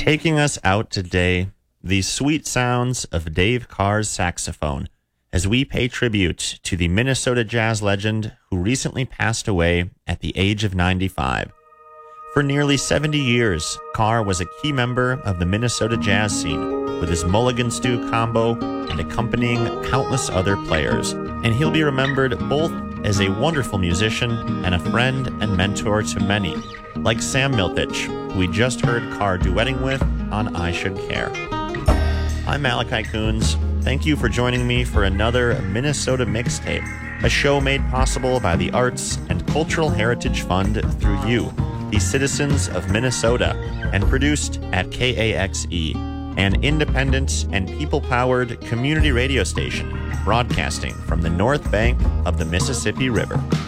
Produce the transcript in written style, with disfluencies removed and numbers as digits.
Taking us out today, the sweet sounds of Dave Carr's saxophone, as we pay tribute to the Minnesota jazz legend who recently passed away at the age of 95. For nearly 70 years, Carr was a key member of the Minnesota jazz scene, with his Mulligan Stew combo and accompanying countless other players. And he'll be remembered both as a wonderful musician and a friend and mentor to many, like Sam Miltich, who we just heard Carr duetting with on I Should Care. I'm Malachi Coons. Thank you for joining me for another Minnesota Mixtape, a show made possible by the Arts and Cultural Heritage Fund through you, the citizens of Minnesota, and produced at KAXE, an independent and people-powered community radio station broadcasting from the north bank of the Mississippi River.